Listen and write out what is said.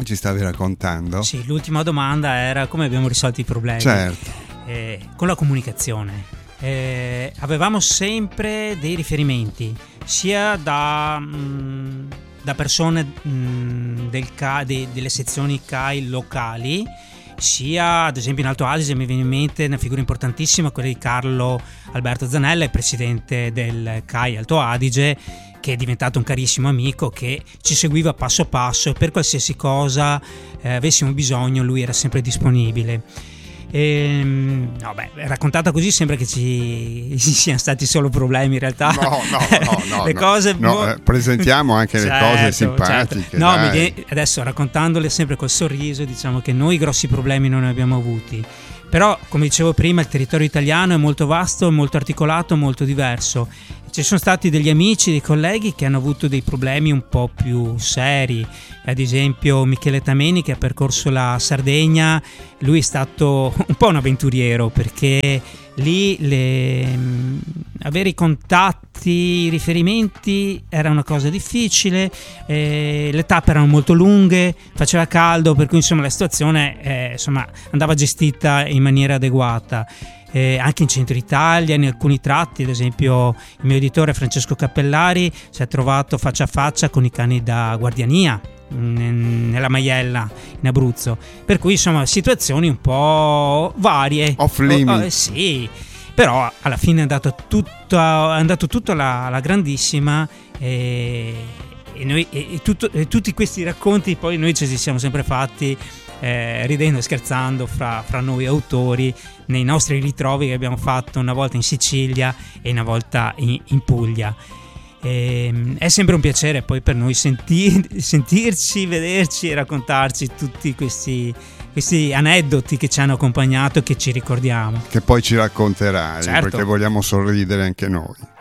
ci stavi raccontando? Sì, l'ultima domanda era come abbiamo risolto i problemi. Certo. Con la comunicazione. Avevamo sempre dei riferimenti, sia da persone delle sezioni CAI locali, sia ad esempio in Alto Adige. Mi viene in mente una figura importantissima, quella di Carlo Alberto Zanella, il presidente del CAI Alto Adige, che è diventato un carissimo amico, che ci seguiva passo passo, per qualsiasi cosa avessimo bisogno lui era sempre disponibile. Raccontata così sembra che ci siano stati solo problemi, in realtà no, le cose presentiamo anche le cose simpatiche. Certo. Adesso raccontandole sempre col sorriso, diciamo che noi grossi problemi non ne abbiamo avuti, però come dicevo prima il territorio italiano è molto vasto, molto articolato, molto diverso. Ci sono stati degli amici, dei colleghi che hanno avuto dei problemi un po' più seri, ad esempio Michele Tameni, che ha percorso la Sardegna. Lui è stato un po' un avventuriero, perché lì avere i contatti, i riferimenti era una cosa difficile, le tappe erano molto lunghe, faceva caldo, per cui insomma la situazione andava gestita in maniera adeguata. Anche in centro Italia, in alcuni tratti, ad esempio il mio editore Francesco Cappellari si è trovato faccia a faccia con i cani da guardiania nella Maiella in Abruzzo, per cui insomma situazioni un po' varie, off limit. Sì, però alla fine è andato tutto alla grandissima, e tutti questi racconti poi noi ci siamo sempre fatti ridendo e scherzando fra noi autori nei nostri ritrovi che abbiamo fatto una volta in Sicilia e una volta in Puglia. È sempre un piacere poi per noi sentirci, vederci e raccontarci tutti questi aneddoti che ci hanno accompagnato e che ci ricordiamo, che poi ci racconterai, certo, perché vogliamo sorridere anche noi.